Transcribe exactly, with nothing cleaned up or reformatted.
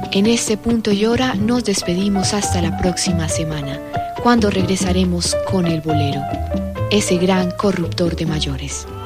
En este punto y hora nos despedimos hasta la próxima semana, cuando regresaremos con el bolero, ese gran corruptor de mayores.